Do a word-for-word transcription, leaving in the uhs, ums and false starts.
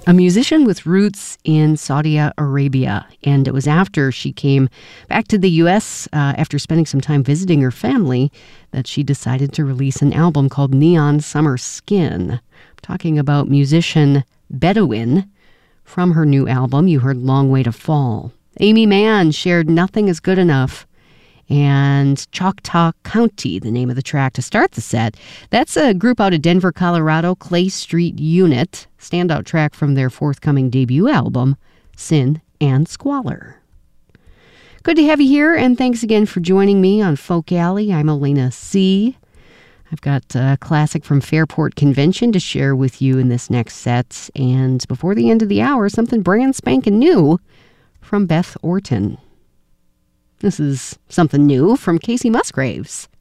A musician with roots in Saudi Arabia, and it was after she came back to the U S uh, after spending some time visiting her family that she decided to release an album called Neon Summer Skin. I'm talking about musician Bedouin. From her new album, you heard Long Way to Fall. Aimee Mann shared Nothing Is Good Enough and Choctaw County, the name of the track to start the set. That's a group out of Denver, Colorado, Clay Street Unit, standout track from their forthcoming debut album, Sin and Squalor. Good to have you here, and thanks again for joining me on Folk Alley. I'm Elena C. I've got a classic from Fairport Convention to share with you in this next set, and before the end of the hour, something brand spanking new from Beth Orton. This is something new from Kacey Musgraves.